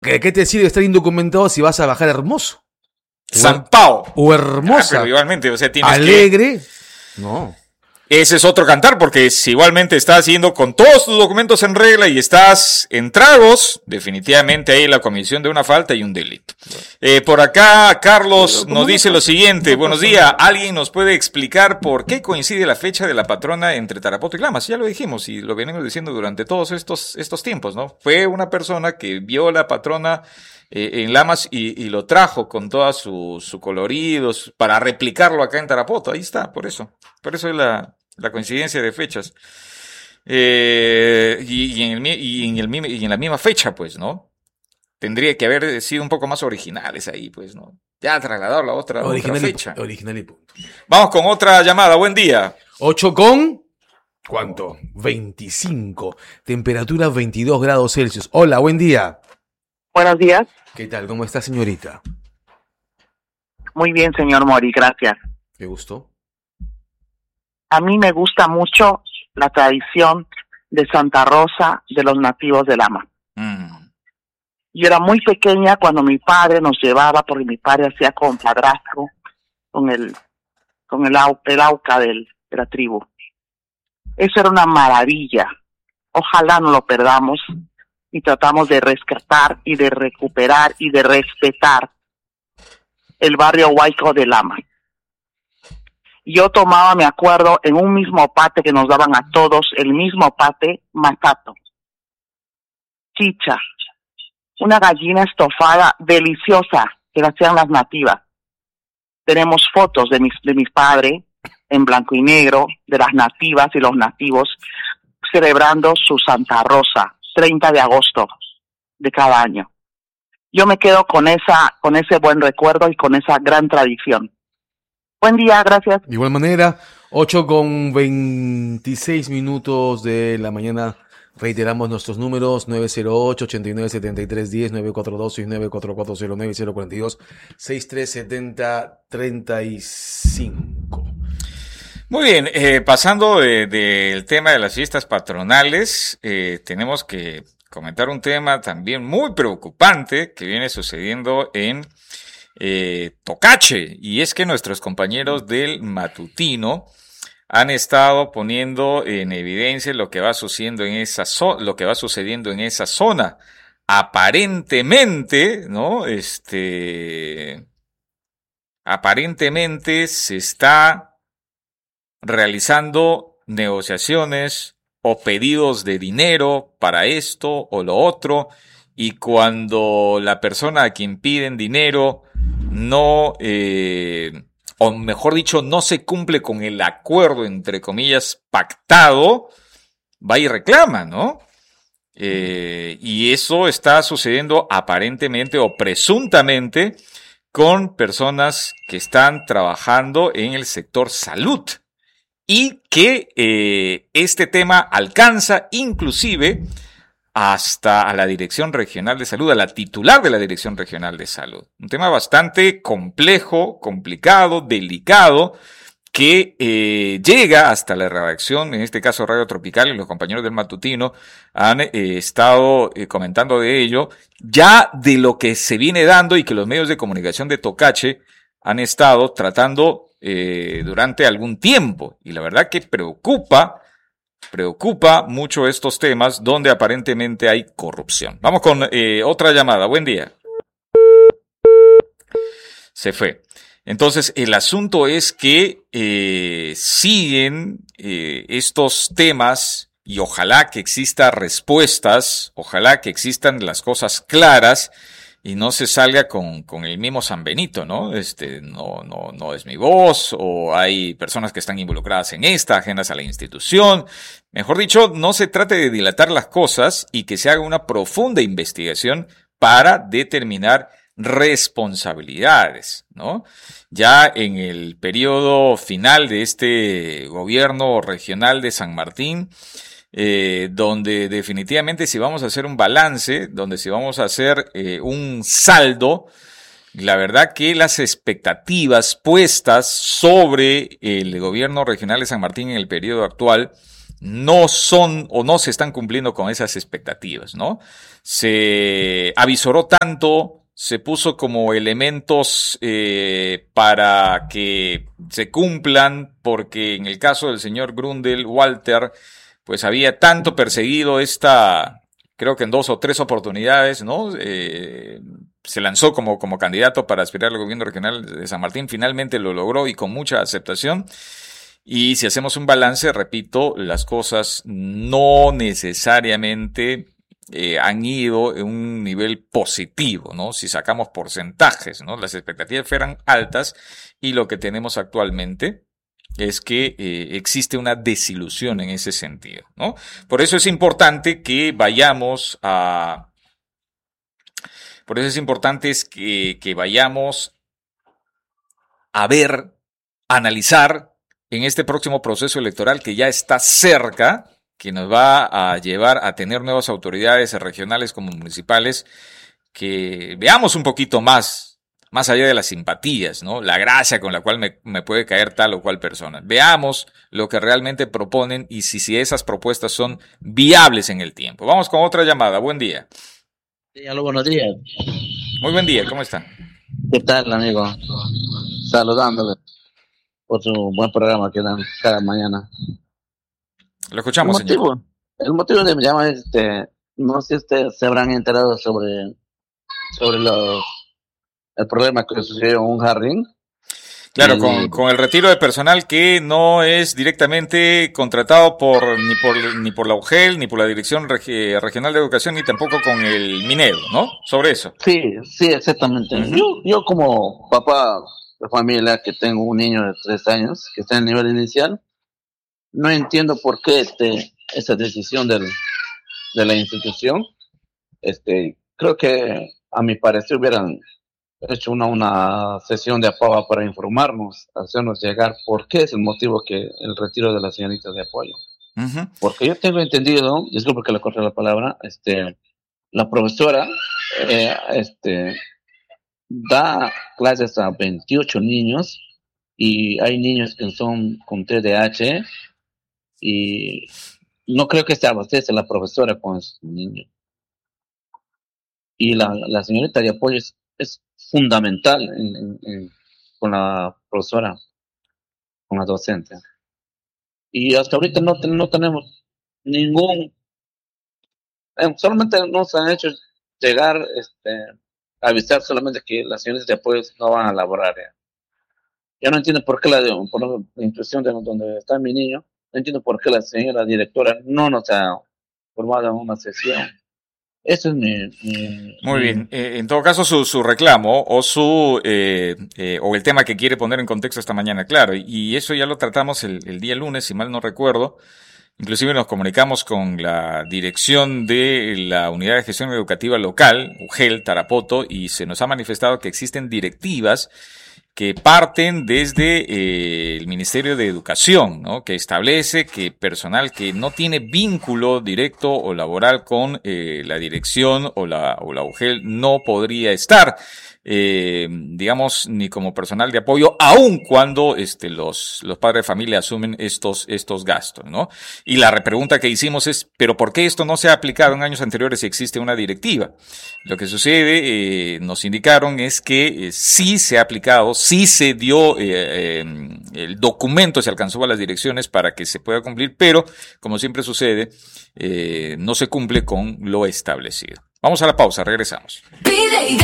¿Qué te sirve estar indocumentado si vas a bajar hermoso? San Pao. O hermosa. Pero igualmente, o sea, tienes alegre. No. Ese es otro cantar, porque si igualmente estás yendo con todos tus documentos en regla y estás en tragos, definitivamente hay la comisión de una falta y un delito. Por acá, Carlos nos dice lo siguiente. Buenos días. ¿Alguien nos puede explicar por qué coincide la fecha de la patrona entre Tarapoto y Lamas? Ya lo dijimos y lo venimos diciendo durante todos estos tiempos, ¿no? Fue una persona que vio la patrona en Lamas y lo trajo con todo su colorido para replicarlo acá en Tarapoto. Ahí está, por eso. Por eso es la coincidencia de fechas. Y en la misma fecha, pues, ¿no? Tendría que haber sido un poco más originales ahí, pues, ¿no? Ya trasladado la otra fecha. Original y punto. Vamos con otra llamada. Buen día. 8 con... ¿Cuánto? 25. Temperatura 22 grados Celsius. Hola, buen día. Buenos días. ¿Qué tal? ¿Cómo está, señorita? Muy bien, señor Mori, gracias. ¿Te gustó? A mí me gusta mucho la tradición de Santa Rosa de los nativos de Lama. Yo era muy pequeña cuando mi padre nos llevaba, porque mi padre hacía con padrastro, con el auca de la tribu. Eso era una maravilla. Ojalá no lo perdamos y tratamos de rescatar y de recuperar y de respetar el barrio Huayco de Lama. Yo tomaba, me acuerdo, en un mismo pate que nos daban a todos, el mismo pate, matato, chicha, una gallina estofada deliciosa que la hacían las nativas. Tenemos fotos de mi padre en blanco y negro, de las nativas y los nativos celebrando su Santa Rosa, 30 de agosto de cada año. Yo me quedo con ese buen recuerdo y con esa gran tradición. Buen día, gracias. De igual manera, 8 con 26 minutos de la mañana. Reiteramos nuestros números: 908-897310, 942-694409, 042-6370-35. Muy bien, pasando del tema de las fiestas patronales, tenemos que comentar un tema también muy preocupante que viene sucediendo en Tocache, y es que nuestros compañeros del matutino han estado poniendo en evidencia lo que va sucediendo en esa zona. Aparentemente, ¿no? Aparentemente se está realizando negociaciones o pedidos de dinero para esto o lo otro, y cuando la persona a quien piden dinero no, o mejor dicho, no se cumple con el acuerdo, entre comillas, pactado, va y reclama, ¿no? Y eso está sucediendo aparentemente o presuntamente con personas que están trabajando en el sector salud, y que este tema alcanza inclusive hasta a la Dirección Regional de Salud, a la titular de la Dirección Regional de Salud. Un tema bastante complejo, complicado, delicado, que llega hasta la redacción, en este caso Radio Tropical, y los compañeros del matutino han estado comentando de ello, ya de lo que se viene dando y que los medios de comunicación de Tocache han estado tratando durante algún tiempo. Y la verdad que preocupa mucho estos temas donde aparentemente hay corrupción. Vamos con otra llamada. Buen día. Se fue. Entonces, el asunto es que siguen estos temas, y ojalá que existan respuestas, ojalá que existan las cosas claras y no se salga con el mismo San Benito, ¿no? No es mi voz, o hay personas que están involucradas en ajenas a la institución. Mejor dicho, no se trate de dilatar las cosas y que se haga una profunda investigación para determinar responsabilidades, ¿no? Ya en el periodo final de este gobierno regional de San Martín, donde definitivamente si vamos a hacer un balance, donde si vamos a hacer un saldo, la verdad que las expectativas puestas sobre el gobierno regional de San Martín en el periodo actual no son o no se están cumpliendo con esas expectativas, ¿no? Se avisoró tanto, se puso como elementos para que se cumplan, porque en el caso del señor Grundel, Walter, pues había tanto perseguido creo que en 2 o 3 oportunidades, ¿no? Se lanzó como candidato para aspirar al gobierno regional de San Martín, finalmente lo logró y con mucha aceptación. Y si hacemos un balance, repito, las cosas no necesariamente han ido en un nivel positivo, ¿no? Si sacamos porcentajes, ¿no? Las expectativas eran altas y lo que tenemos actualmente es que existe una desilusión en ese sentido, ¿no? Por eso es importante que vayamos a ver, analizar en este próximo proceso electoral que ya está cerca, que nos va a llevar a tener nuevas autoridades regionales como municipales, que veamos un poquito más allá de las simpatías, ¿no? La gracia con la cual me puede caer tal o cual persona. Veamos lo que realmente proponen y si esas propuestas son viables en el tiempo. Vamos con otra llamada. Buen día. Sí, aló, buenos días. Muy buen día, ¿cómo está? ¿Qué tal, amigo? Saludándole por su buen programa que dan cada mañana. Lo escuchamos, señor. El motivo de mi llamada es, no sé si ustedes se habrán enterado sobre el problema que sucedió en un jardín. Claro, con el retiro de personal que no es directamente contratado ni por la UGEL, ni por la Dirección Regional de Educación, ni tampoco con el minero, ¿no? Sobre eso. Sí, exactamente. Uh-huh. Yo como papá de familia que tengo un niño de 3 años que está en el nivel inicial, no entiendo por qué esa decisión de la institución. Creo que a mi parecer hubieran hecho una sesión de apoyo para informarnos, hacernos llegar por qué es el motivo que el retiro de las señoritas de apoyo. Uh-huh. Porque yo tengo entendido, disculpe que le corte la palabra, la profesora da clases a 28 niños y hay niños que son con TDAH y no creo que se abastece la profesora con esos niños. Y la señorita de apoyo es fundamental con la profesora, con la docente. Y hasta ahorita no tenemos solamente nos han hecho llegar, avisar solamente que las señoritas de apoyo no van a laborar. Yo no entiendo por qué por la instrucción de donde está mi niño, no entiendo por qué la señora directora no nos ha formado en una sesión. Eso es Muy bien. En todo caso, su reclamo o o el tema que quiere poner en contexto esta mañana, claro, y eso ya lo tratamos el día lunes, si mal no recuerdo. Inclusive nos comunicamos con la dirección de la Unidad de Gestión Educativa Local, UGEL, Tarapoto, y se nos ha manifestado que existen directivas que parten desde el Ministerio de Educación, ¿no? Que establece que personal que no tiene vínculo directo o laboral con la dirección o la UGEL no podría estar, digamos, ni como personal de apoyo, aun cuando los padres de familia asumen estos gastos, ¿no? Y la repregunta que hicimos es, ¿pero por qué esto no se ha aplicado en años anteriores si existe una directiva? Lo que sucede, nos indicaron, es que sí se ha aplicado, sí se dio el documento, se alcanzó a las direcciones para que se pueda cumplir, pero, como siempre sucede, no se cumple con lo establecido. Vamos a la pausa, regresamos.